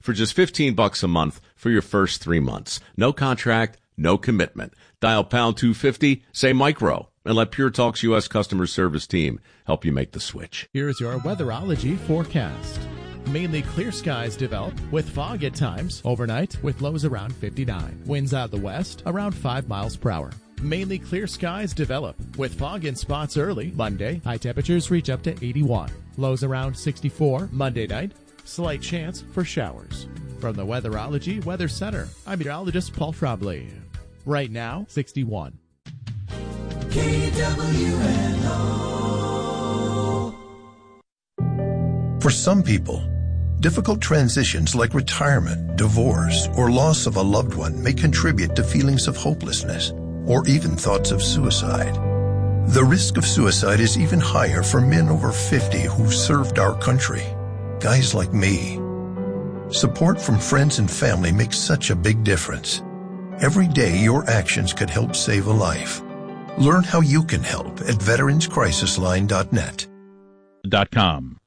for just $15 a month for your first 3 months. No contract, no commitment. Dial pound 250, say micro, and let Pure Talk's U.S. customer service team help you make the switch. Here's your weatherology forecast. Mainly clear skies develop with fog at times. Overnight with lows around 59. Winds out the west around 5 miles per hour. Mainly clear skies develop with fog in spots early. Monday, high temperatures reach up to 81. Lows around 64. Monday night, slight chance for showers. From the Weatherology Weather Center, I'm meteorologist Paul Trombley. Right now, 61. KWNO. For some people, difficult transitions like retirement, divorce, or loss of a loved one may contribute to feelings of hopelessness or even thoughts of suicide. The risk of suicide is even higher for men over 50 who've served our country, guys like me. Support from friends and family makes such a big difference. Every day, your actions could help save a life. Learn how you can help at veteranscrisisline.net. .com.